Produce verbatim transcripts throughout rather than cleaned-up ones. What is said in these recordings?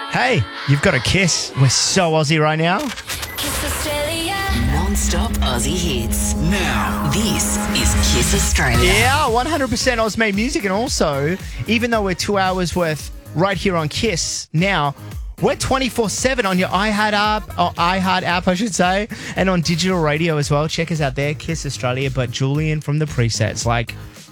Hey, you've got a Kiss. We're so Aussie right now. Kiss Australia. Non-stop Aussie hits. Now, this is Kiss Australia. Yeah, one hundred percent Oz-made music. And also, even though we're two hours worth right here on Kiss now, we're twenty-four seven on your iHeart app, or iHeart app, I should say, and on digital radio as well. Check us out there, Kiss Australia. But Julian from the presets, like,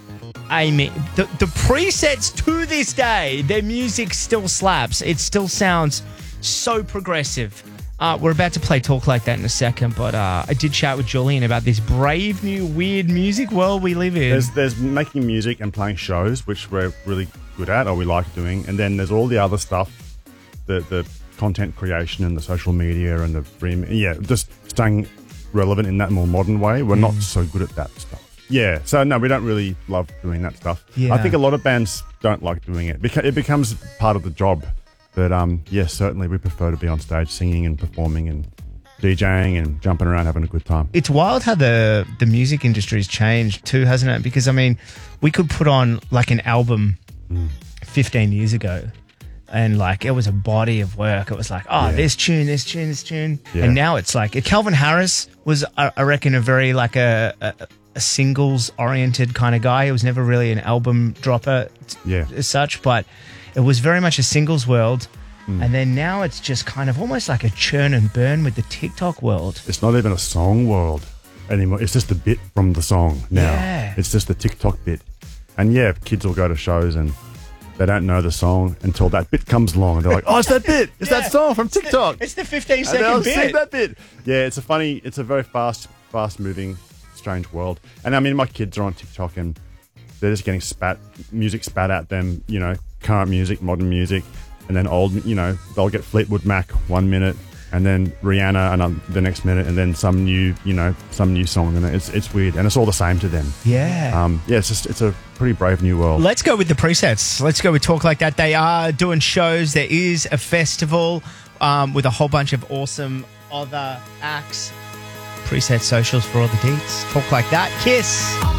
I mean, the, the presets to this day, their music still slaps. It still sounds so progressive. Uh, we're about to play Talk Like That in a second, but uh, I did chat with Julian about this brave new weird music world we live in. There's, there's making music and playing shows, which we're really good at, or we like doing. And then there's all the other stuff, the the content creation and the social media and the free, yeah, just staying relevant in that more modern way. We're mm. not so good at that stuff. Yeah, so no, we don't really love doing that stuff. Yeah. I think a lot of bands don't like doing it. Beca- it becomes part of the job. But um, yes, certainly we prefer to be on stage singing and performing and DJing and jumping around having a good time. It's wild how the, the music industry's changed too, hasn't it? Because, I mean, we could put on like an album mm. fifteen years ago and like it was a body of work. It was like, oh, yeah. this tune, this tune, this tune. Yeah. And now it's like, Calvin Harris was, I, I reckon, a very like a... a a singles-oriented kind of guy. He was never really an album dropper yeah. as such, but it was very much a singles world. Mm. And then now it's just kind of almost like a churn and burn with the TikTok world. It's not even a song world anymore. It's just a bit from the song now. Yeah. It's just the TikTok bit. And yeah, kids will go to shows and they don't know the song until that bit comes along and they're like, oh, it's that bit. It's yeah. that song from TikTok. It's the fifteen-second bit. Sing that bit. Yeah, it's a funny, it's a very fast, fast-moving strange world. And I mean, my kids are on TikTok and they're just getting spat music spat at them, you know, current music, modern music, and then old, you know, they'll get Fleetwood Mac one minute and then Rihanna and the next minute and then some new, you know, some new song, and it's it's weird and it's all the same to them. Yeah. Um, yeah, it's just, it's a pretty brave new world. Let's go with the presets. Let's go with Talk Like That. They are doing shows. There is a festival um, with a whole bunch of awesome other acts. Preset socials for all the deets. Talk Like That. Kiss.